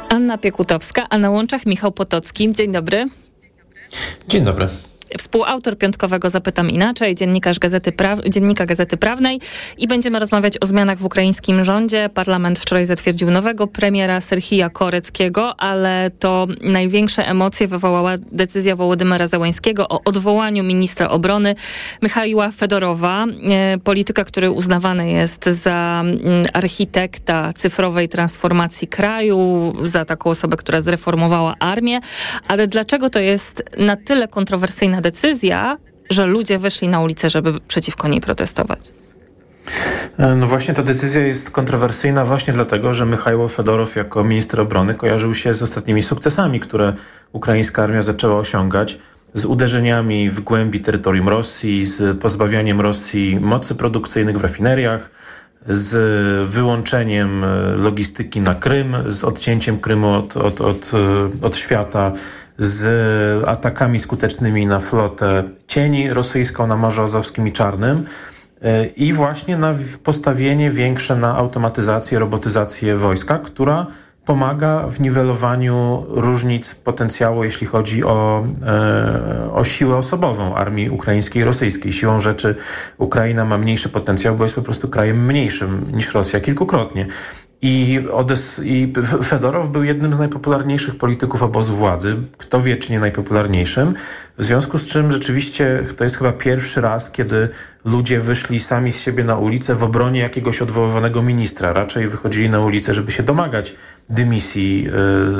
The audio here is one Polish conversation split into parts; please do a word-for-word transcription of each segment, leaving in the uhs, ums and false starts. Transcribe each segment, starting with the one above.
Anna Piekutowska, a na łączach Michał Potocki. Dzień dobry. Dzień dobry. Współautor piątkowego Zapytam Inaczej, dziennikarz Gazety Praw- Dziennika Gazety Prawnej i będziemy rozmawiać o zmianach w ukraińskim rządzie. Parlament wczoraj zatwierdził nowego premiera Serhija Koreckiego, ale to największe emocje wywołała decyzja Wołodymyra Zełańskiego o odwołaniu ministra obrony Michaiła Fedorowa, e, polityka, który uznawany jest za m, architekta cyfrowej transformacji kraju, za taką osobę, która zreformowała armię. Ale dlaczego to jest na tyle kontrowersyjna decyzja, że ludzie wyszli na ulicę, żeby przeciwko niej protestować? No właśnie ta decyzja jest kontrowersyjna właśnie dlatego, że Michaiło Fedorow jako minister obrony kojarzył się z ostatnimi sukcesami, które ukraińska armia zaczęła osiągać, z uderzeniami w głębi terytorium Rosji, z pozbawianiem Rosji mocy produkcyjnych w rafineriach, z wyłączeniem logistyki na Krym, z odcięciem Krymu od, od, od, od świata, z atakami skutecznymi na flotę cieni rosyjską na Morzu Azowskim i Czarnym i właśnie na postawienie większe na automatyzację, robotyzację wojska, która pomaga w niwelowaniu różnic potencjału, jeśli chodzi o, e, o siłę osobową armii ukraińskiej i rosyjskiej. Siłą rzeczy Ukraina ma mniejszy potencjał, bo jest po prostu krajem mniejszym niż Rosja kilkukrotnie. I, Odes- I Fedorow był jednym z najpopularniejszych polityków obozu władzy. Kto wie, czy nie najpopularniejszym. W związku z czym rzeczywiście to jest chyba pierwszy raz, kiedy ludzie wyszli sami z siebie na ulicę w obronie jakiegoś odwoływanego ministra. Raczej wychodzili na ulicę, żeby się domagać dymisji yy,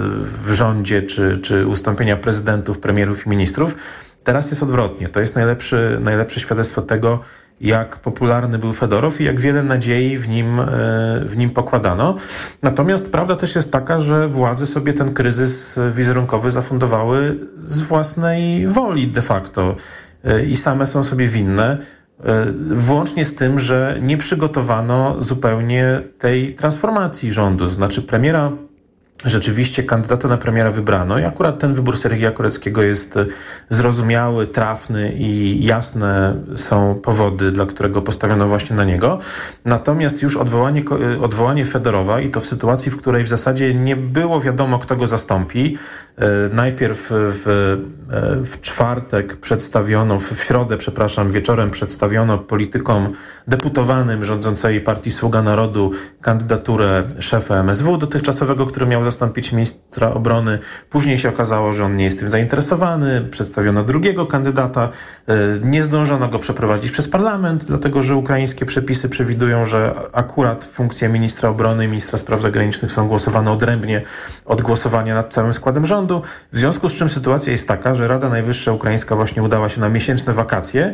w rządzie, czy, czy ustąpienia prezydentów, premierów i ministrów. Teraz jest odwrotnie. To jest najlepszy, najlepsze świadectwo tego, jak popularny był Fedorow i jak wiele nadziei w nim, w nim pokładano. Natomiast prawda też jest taka, że władze sobie ten kryzys wizerunkowy zafundowały z własnej woli de facto i same są sobie winne, włącznie z tym, że nie przygotowano zupełnie tej transformacji rządu. Znaczy premiera Rzeczywiście kandydata na premiera wybrano i akurat ten wybór Serhija Koreckiego jest zrozumiały, trafny i jasne są powody, dla którego postawiono właśnie na niego. Natomiast już odwołanie, odwołanie Fedorowa i to w sytuacji, w której w zasadzie nie było wiadomo, kto go zastąpi. Najpierw w, w czwartek przedstawiono, w środę, przepraszam, wieczorem przedstawiono politykom deputowanym rządzącej partii Sługa Narodu kandydaturę szefa M S W dotychczasowego, który miał zastąpić ministra obrony. Później się okazało, że on nie jest tym zainteresowany. Przedstawiono drugiego kandydata. Nie zdążono go przeprowadzić przez parlament, dlatego że ukraińskie przepisy przewidują, że akurat funkcje ministra obrony i ministra spraw zagranicznych są głosowane odrębnie od głosowania nad całym składem rządu. W związku z czym sytuacja jest taka, że Rada Najwyższa Ukraińska właśnie udała się na miesięczne wakacje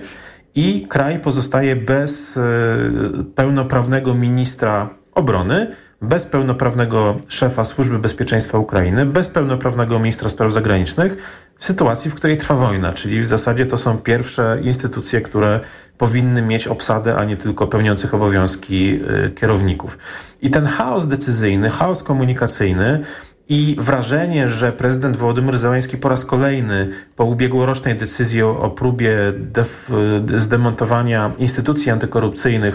i kraj pozostaje bez pełnoprawnego ministra obrony, bez pełnoprawnego szefa Służby Bezpieczeństwa Ukrainy, bez pełnoprawnego ministra spraw zagranicznych, w sytuacji, w której trwa wojna, czyli w zasadzie to są pierwsze instytucje, które powinny mieć obsadę, a nie tylko pełniących obowiązki y, kierowników. I ten chaos decyzyjny, chaos komunikacyjny i wrażenie, że prezydent Wołodymyr Zełański po raz kolejny po ubiegłorocznej decyzji o, o próbie def, zdemontowania instytucji antykorupcyjnych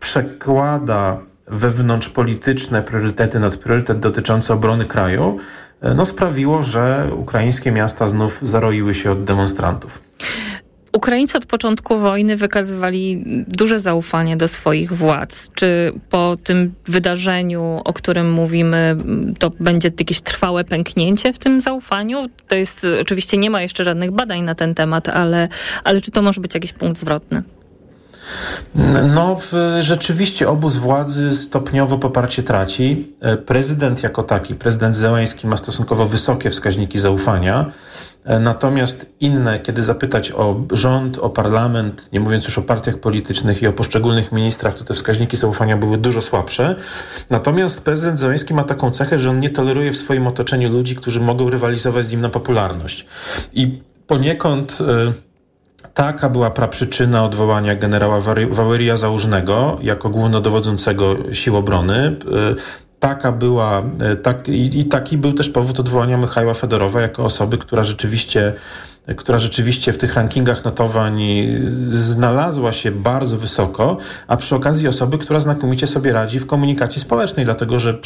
przekłada wewnątrzpolityczne priorytety nad priorytet dotyczący obrony kraju, no sprawiło, że ukraińskie miasta znów zaroiły się od demonstrantów. Ukraińcy od początku wojny wykazywali duże zaufanie do swoich władz. Czy po tym wydarzeniu, o którym mówimy, to będzie jakieś trwałe pęknięcie w tym zaufaniu? To jest, oczywiście nie ma jeszcze żadnych badań na ten temat, ale, ale czy to może być jakiś punkt zwrotny? No, rzeczywiście obóz władzy stopniowo poparcie traci. Prezydent jako taki, prezydent Zełański ma stosunkowo wysokie wskaźniki zaufania. Natomiast inne, kiedy zapytać o rząd, o parlament, nie mówiąc już o partiach politycznych i o poszczególnych ministrach, to te wskaźniki zaufania były dużo słabsze. Natomiast prezydent Zełański ma taką cechę, że on nie toleruje w swoim otoczeniu ludzi, którzy mogą rywalizować z nim na popularność. I poniekąd taka była praprzyczyna odwołania generała Wałyria Załużnego jako głównodowodzącego Sił Obrony. Taka była, tak, i, i taki był też powód odwołania Michaiła Fedorowa jako osoby, która rzeczywiście, która rzeczywiście w tych rankingach notowań znalazła się bardzo wysoko, a przy okazji osoby, która znakomicie sobie radzi w komunikacji społecznej, dlatego że